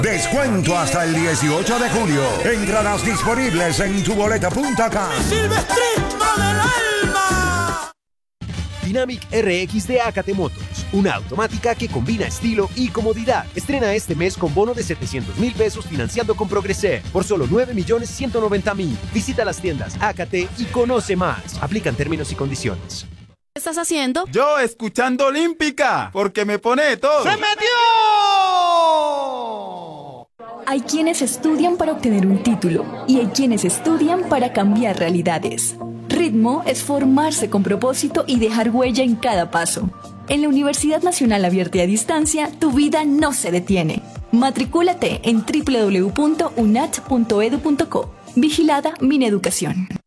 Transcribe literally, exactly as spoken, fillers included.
Descuento hasta el dieciocho de julio. Entradas disponibles en tuboleta punto com. ¡Silvestrismo del alma! Dynamic R X de Acate Motors, una automática que combina estilo y comodidad. Estrena este mes con bono de setecientos mil pesos financiando con Progreser por solo nueve millones ciento noventa mil. Visita las tiendas Acate y conoce más. Aplican términos y condiciones. ¿Qué estás haciendo? Yo escuchando Olímpica, porque me pone de todo. ¡Se metió! Hay quienes estudian para obtener un título y hay quienes estudian para cambiar realidades. Ritmo es formarse con propósito y dejar huella en cada paso. En la Universidad Nacional Abierta y a Distancia, tu vida no se detiene. Matricúlate en doble u doble u doble u punto unat punto edu punto co. Vigilada Mineducación.